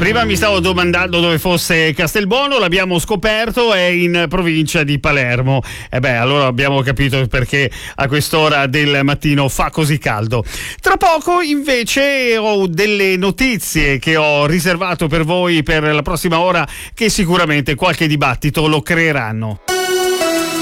Prima mi stavo domandando dove fosse Castelbuono, l'abbiamo scoperto, è in provincia di Palermo. E beh, allora abbiamo capito perché a quest'ora del mattino fa così caldo. Tra poco invece ho delle notizie che ho riservato per voi per la prossima ora, che sicuramente qualche dibattito lo creeranno.